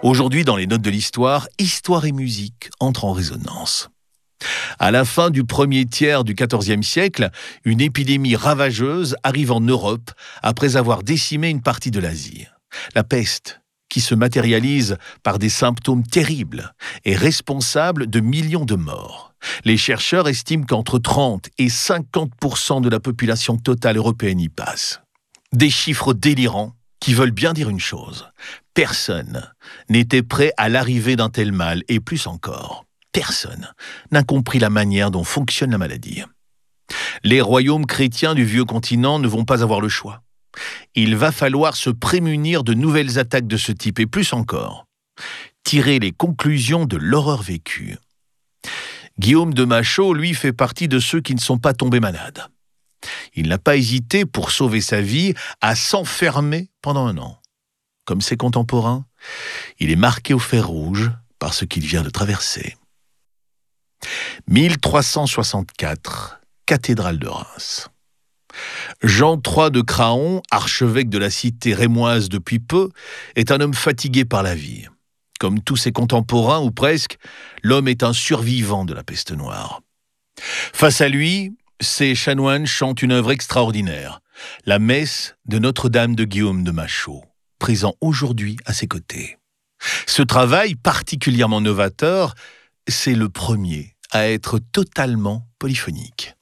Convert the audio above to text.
Aujourd'hui, dans les notes de l'histoire, histoire et musique entrent en résonance. À la fin du premier tiers du XIVe siècle, une épidémie ravageuse arrive en Europe après avoir décimé une partie de l'Asie. La peste, qui se matérialise par des symptômes terribles, est responsable de millions de morts. Les chercheurs estiment qu'entre 30 et 50% de la population totale européenne y passe. Des chiffres délirants qui veulent bien dire une chose. Personne n'était prêt à l'arrivée d'un tel mal, et plus encore, personne n'a compris la manière dont fonctionne la maladie. Les royaumes chrétiens du vieux continent ne vont pas avoir le choix. Il va falloir se prémunir de nouvelles attaques de ce type, et plus encore, tirer les conclusions de l'horreur vécue. Guillaume de Machaut, lui, fait partie de ceux qui ne sont pas tombés malades. Il n'a pas hésité, pour sauver sa vie, à s'enfermer pendant 1 an. Comme ses contemporains, il est marqué au fer rouge par ce qu'il vient de traverser. 1364, cathédrale de Reims. Jean III de Craon, archevêque de la cité rémoise depuis peu, est un homme fatigué par la vie. Comme tous ses contemporains, ou presque, l'homme est un survivant de la peste noire. Face à lui, ses chanoines chantent une œuvre extraordinaire, la messe de Notre-Dame de Guillaume de Machaut, présent aujourd'hui à ses côtés. Ce travail particulièrement novateur, c'est le premier à être totalement polyphonique.